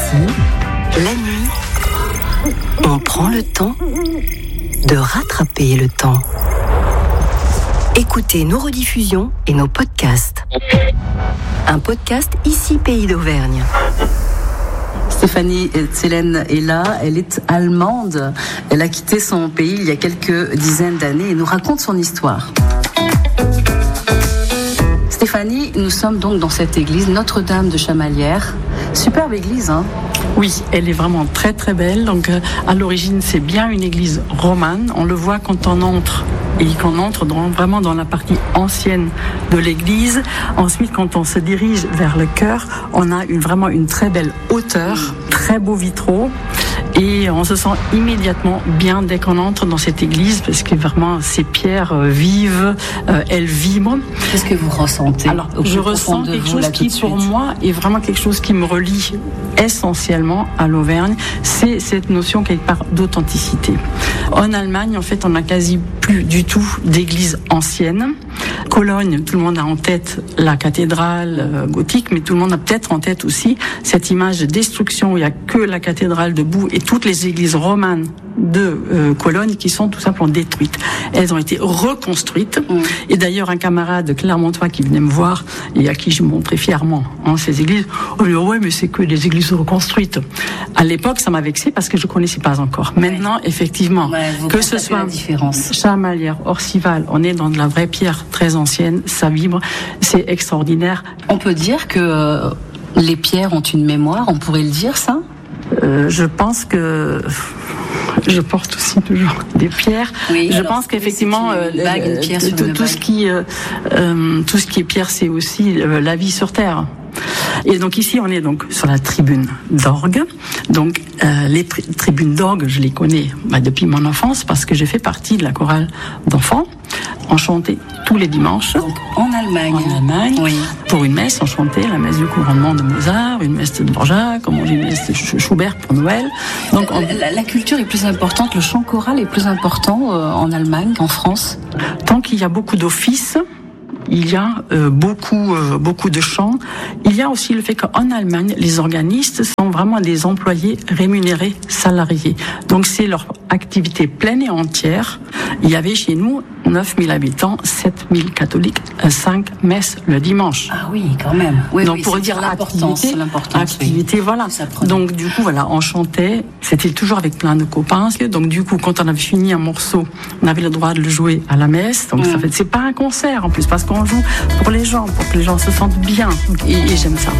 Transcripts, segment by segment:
la nuit, on prend le temps de rattraper le temps. Écoutez nos rediffusions et nos podcasts. Un podcast ici Pays d'Auvergne. Stéphanie Zellen est là, elle est allemande. Elle a quitté son pays il y a quelques dizaines d'années et nous raconte son histoire. Stéphanie, nous sommes donc dans cette église Notre-Dame de Chamalières. Superbe église, hein ? Oui, elle est vraiment très très belle. Donc à l'origine, c'est bien une église romane. On le voit quand on entre. Et qu'on entre vraiment dans la partie ancienne de l'église. Ensuite, quand on se dirige vers le chœur, on a vraiment une très belle hauteur, très beaux vitraux. Et on se sent immédiatement bien dès qu'on entre dans cette église, parce que vraiment, ces pierres vivent, elles vibrent. Qu'est-ce que vous ressentez ? Alors, je ressens quelque chose qui, pour moi, est vraiment quelque chose qui me relie essentiellement à l'Auvergne. C'est cette notion, quelque part, d'authenticité. En Allemagne, en fait, on n'a quasi plus du tout d'église ancienne. Cologne, tout le monde a en tête la cathédrale gothique, mais tout le monde a peut-être en tête aussi cette image de destruction où il n'y a que la cathédrale debout et toutes les églises romanes de Cologne qui sont tout simplement détruites. Elles ont été reconstruites. Et d'ailleurs, un camarade clermontois qui venait me voir et à qui je montrais fièrement ces églises, on lui dit ouais, mais c'est que des églises reconstruites. À l'époque, ça m'a vexé parce que je connaissais pas encore. Maintenant, effectivement, que ce soit Chamalières, Orcival, on est dans de la vraie pierre très ancienne, ça vibre, c'est extraordinaire. On peut dire que les pierres ont une mémoire, on pourrait le dire ça ? Je pense que je porte aussi toujours des pierres. Oui, je pense qu'effectivement, tout ce qui est pierre, c'est aussi la vie sur terre. Et donc ici, on est donc sur la tribune d'orgue. Donc les tribunes d'orgue, je les connais depuis mon enfance parce que j'ai fait partie de la chorale d'enfants. On chantait tous les dimanches. Donc, en Allemagne. En Allemagne. Oui. Pour une messe, on chantait la messe du couronnement de Mozart, une messe de Dvorak, une messe de Schubert pour Noël. Donc, la culture est plus importante, le chant choral est plus important en Allemagne qu'en France. Tant qu'il y a beaucoup d'offices, il y a beaucoup de chants. Il y a aussi le fait qu'en Allemagne, les organistes sont vraiment des employés rémunérés salariés. Donc c'est leur activité pleine et entière. Il y avait chez nous 9000 habitants, 7000 catholiques, 5 messes le dimanche. Ah oui, quand même. Oui, donc pour dire l'importance, oui. Voilà. Donc du coup, voilà, on chantait. C'était toujours avec plein de copains. Donc du coup, quand on avait fini un morceau, on avait le droit de le jouer à la messe. Donc ça fait, c'est pas un concert en plus, parce qu'on joue pour les gens, pour que les gens se sentent bien. Et j'aime ça.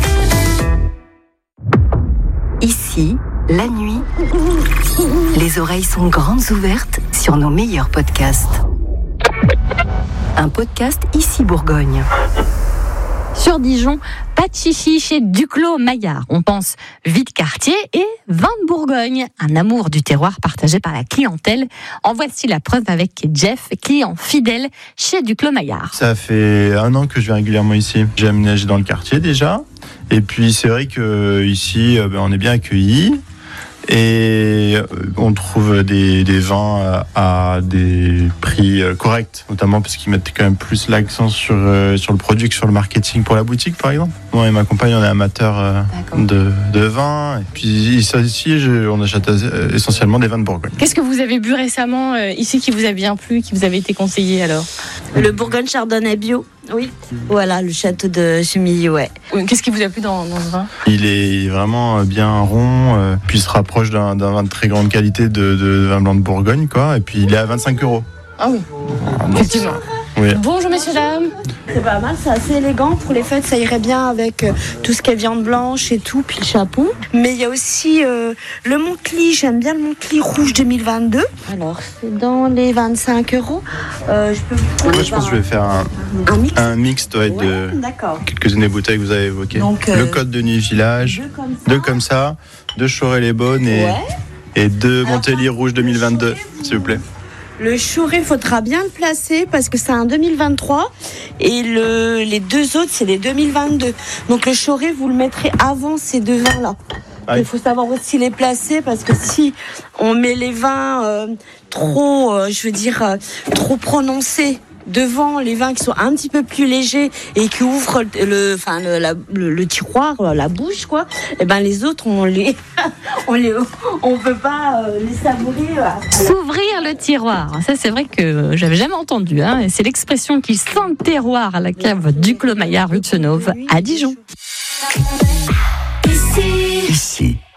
Ici, la nuit, les oreilles sont grandes ouvertes sur nos meilleurs podcasts. Un podcast Ici Bourgogne. Sur Dijon, pas de chichi chez Duclos Maillard. On pense vide quartier et vin de Bourgogne. Un amour du terroir partagé par la clientèle. En voici la preuve avec Jeff, client fidèle chez Duclos Maillard. Ça fait 1 an que je viens régulièrement ici. J'ai aménagé dans le quartier déjà. Et puis c'est vrai qu'ici, on est bien accueillis. Et on trouve des vins à des prix corrects, notamment parce qu'ils mettent quand même plus l'accent sur le produit que sur le marketing pour la boutique, par exemple. Moi et ma compagne, on est amateurs de vin. Et puis ici, on achète essentiellement des vins de Bourgogne. Qu'est-ce que vous avez bu récemment ici qui vous a bien plu, qui vous avait été conseillé alors ? Le Bourgogne Chardonnay bio. Oui, voilà, le château de Chemilly, ouais. Qu'est-ce qui vous a plu dans ce vin ? Il est vraiment bien rond, puis il se rapproche d'un vin de très grande qualité de vin blanc de Bourgogne, quoi. Et puis il est à 25 €. Ah oui, effectivement. Oui. Bonjour messieurs, dames. C'est pas mal, c'est assez élégant. Pour les fêtes, ça irait bien avec tout ce qui est viande blanche et tout, puis le chapeau. Mais il y a aussi le Montcli, j'aime bien le Montcli rouge 2022. Alors, c'est dans les 25 €. Moi, je pense que je vais faire un mix de quelques-unes des bouteilles que vous avez évoquées. Donc, le Côte de Nuit Village, 2 comme ça, 2 Choré-les-Beaunes et 2 Montéli rouge 2022, s'il vous plaît. Le Choré, il faudra bien le placer parce que c'est un 2023 et les 2 autres, c'est les 2022. Donc le Choré, vous le mettrez avant ces 2 vins-là. Il faut savoir aussi les placer parce que si on met les vins trop prononcés devant les vins qui sont un petit peu plus légers et qui ouvrent le tiroir, la bouche, quoi. Et ben les autres, on peut pas les savourer. S'ouvrir le tiroir, ça c'est vrai que j'avais jamais entendu. Hein. C'est l'expression qui sent le terroir à la cave du Clos Maillard, rue de Senauve, à Dijon. Ici.